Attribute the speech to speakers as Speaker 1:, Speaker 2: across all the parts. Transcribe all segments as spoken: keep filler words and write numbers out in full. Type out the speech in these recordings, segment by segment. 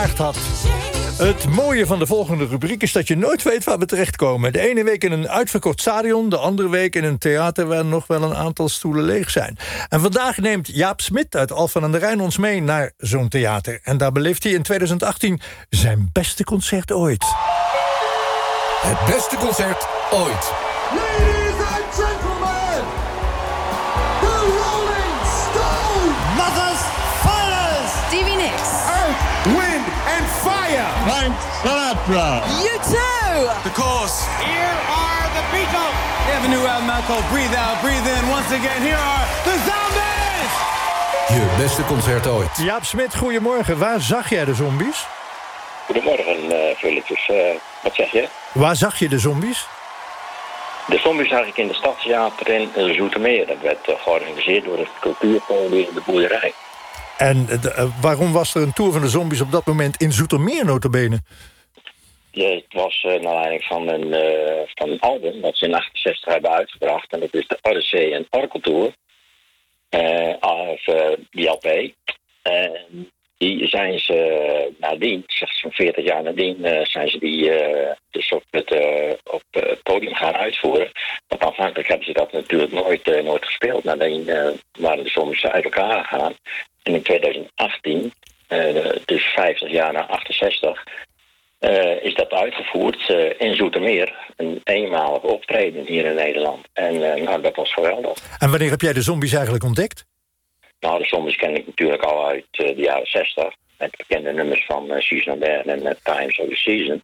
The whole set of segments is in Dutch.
Speaker 1: gevraagd had. Het mooie van de volgende rubriek is dat je nooit weet waar we terechtkomen. De ene week in een uitverkocht stadion, de andere week in een theater waar nog wel een aantal stoelen leeg zijn. En vandaag neemt Jaap Smit uit Alphen aan de Rijn ons mee naar zo'n theater. En daar beleeft hij in twintig achttien zijn beste concert ooit.
Speaker 2: Het beste concert ooit.
Speaker 3: Ladies and gentlemen, the Rolling Stones.
Speaker 4: Mothers, fathers,
Speaker 5: Stevie Nicks,
Speaker 3: Earth, Wind and Fire.
Speaker 4: Frank Sinatra,
Speaker 5: U two,
Speaker 3: The Course.
Speaker 6: Here are the Beatles. They have a new album out called Breathe Out, Breathe In. Once again, here are the Zombies.
Speaker 2: Je beste concert ooit.
Speaker 1: Jaap Smit, goedemorgen. Waar zag jij de zombies?
Speaker 7: Goedemorgen, uh, Philippus. Uh, wat zeg je?
Speaker 1: Waar zag je de zombies?
Speaker 7: De zombies zag ik in de Stadstheater in uh, Zoetermeer. Dat werd uh, georganiseerd door het cultuurpodium De Boerderij.
Speaker 1: En uh, waarom was er een tour van de zombies op dat moment in Zoetermeer nota bene?
Speaker 7: Ja, het was uh, naar aanleiding van een, uh, van een album dat ze in achtenzestig hebben uitgebracht. En dat is de Odyssey en Oracle Tour. Uh, of uh, die L P. En die zijn ze nadien, zo'n veertig jaar nadien, uh, zijn ze die uh, dus op het, uh, op het podium gaan uitvoeren. Want aanvankelijk hebben ze dat natuurlijk nooit, uh, nooit gespeeld. Nadien uh, waren de zombies uit elkaar gegaan. En in twintig achttien, uh, dus vijftig jaar na achtenzestig, uh, is dat uitgevoerd uh, in Zoetermeer. Een eenmalig optreden hier in Nederland. En uh, nou, dat was geweldig.
Speaker 1: En wanneer heb jij de zombies eigenlijk ontdekt?
Speaker 7: Nou, de zombies ken ik natuurlijk al uit uh, de jaren zestig. Met bekende nummers van uh, Susan Bern en uh, Times of the Season.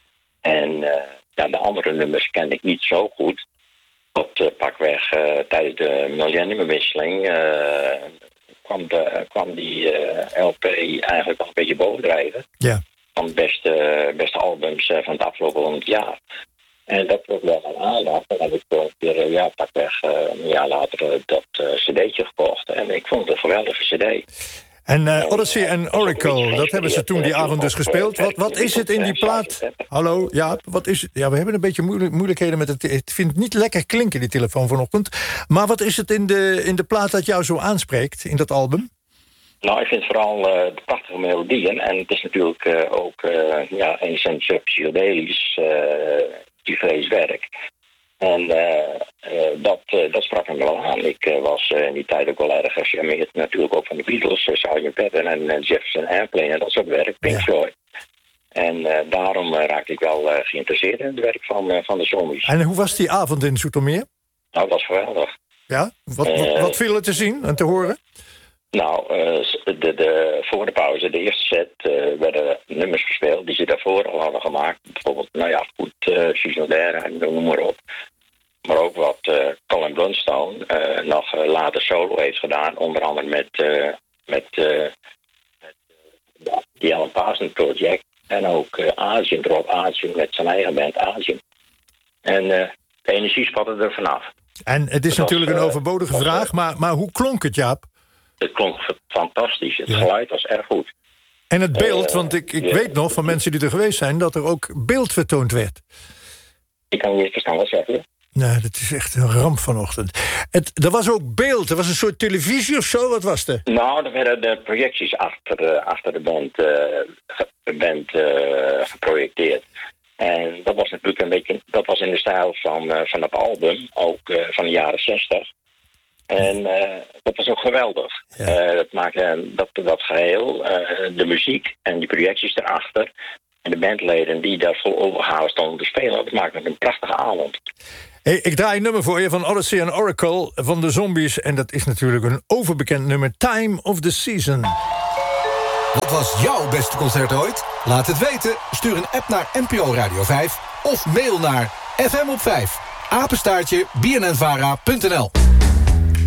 Speaker 7: En uh, ja, de andere nummers ken ik niet zo goed. Tot uh, pakweg uh, tijdens de millenniumwisseling uh, kwam, de, kwam die uh, L P eigenlijk al een beetje bovendrijven.
Speaker 1: Ja.
Speaker 7: Van de beste, beste albums uh, van het afgelopen honderd jaar. En dat wordt wel een aandacht. Dan heb ik een keer, ja, pakweg uh, een jaar later uh, dat uh, cd'tje gekocht. En ik vond het een geweldige cd.
Speaker 1: En uh, Odyssey en Oracle, dat hebben ze toen die avond dus gespeeld. Wat, wat is het in die plaat? Hallo, ja, wat is het? Ja, we hebben een beetje moeilijk, moeilijkheden met het. Ik vind het niet lekker klinken, die telefoon vanochtend. Maar wat is het in de, in de plaat dat jou zo aanspreekt, in dat album?
Speaker 7: Nou, ik vind vooral uh, de prachtige melodieën. En het is natuurlijk uh, ook uh, ja, enigszins uh, psychedelisch, uh, diverse werk. En uh, uh, dat, uh, dat sprak me wel aan. Ik uh, was uh, in die tijd ook wel erg gecharmeerd natuurlijk ook van de Beatles, uh, sergeant Pepper en uh, Jefferson Airplane en dat soort werk, Pink Floyd. Ja. En uh, daarom uh, raakte ik wel uh, geïnteresseerd in het werk van, uh, van de zombies.
Speaker 1: En hoe was die avond in Zoetermeer?
Speaker 7: Nou, dat was geweldig.
Speaker 1: Ja? Wat,
Speaker 7: uh,
Speaker 1: wat, wat viel er te zien en te horen?
Speaker 7: Nou, uh, de, de, voor de pauze, de eerste set, uh, werden nummers gespeeld die ze daarvoor al hadden gemaakt. Bijvoorbeeld, nou ja, goed, uh, Susan en noem maar op. Maar ook wat uh, Colin Blunstone uh, nog uh, later solo heeft gedaan. Onder andere met, uh, met, uh, met uh, die Alan Parsons Project. En ook uh, Asian, Rob Asian met zijn eigen band Asian. En uh, de energie spatte er vanaf.
Speaker 1: En het is
Speaker 7: het
Speaker 1: natuurlijk
Speaker 7: was,
Speaker 1: een
Speaker 7: uh,
Speaker 1: overbodige
Speaker 7: was,
Speaker 1: vraag, maar, maar hoe klonk het, Jaap?
Speaker 7: Het klonk fantastisch. Het
Speaker 1: Ja.
Speaker 7: geluid was erg goed.
Speaker 1: En het beeld,
Speaker 7: Uh,
Speaker 1: want ik, ik
Speaker 7: ja.
Speaker 1: weet nog van mensen die er geweest zijn dat er ook beeld vertoond werd.
Speaker 7: Ik kan niet verstaan, wat zeg je?
Speaker 1: Nou, dat is echt een ramp vanochtend. Het, er was ook beeld, er was een soort televisie of zo, wat was er?
Speaker 7: Nou, er werden de projecties achter, uh, achter de band, uh, ge, band uh, geprojecteerd. En dat was natuurlijk een beetje, dat was in de stijl van, uh, van het album, ook uh, van de jaren zestig. En uh, dat was ook geweldig. Ja. Uh, dat maakte dat, dat geheel, uh, de muziek en die projecties erachter. En de bandleden die daar vol overgehouden stonden te spelen, dat maakte een prachtige avond.
Speaker 1: Hey, ik draai een nummer voor je van Odyssey en Oracle van de Zombies. En dat is natuurlijk een overbekend nummer, Time of the Season.
Speaker 2: Wat was jouw beste concert ooit? Laat het weten. Stuur een app naar N P O Radio vijf of mail naar f m op vijf apenstaartje b n n vara punt n l.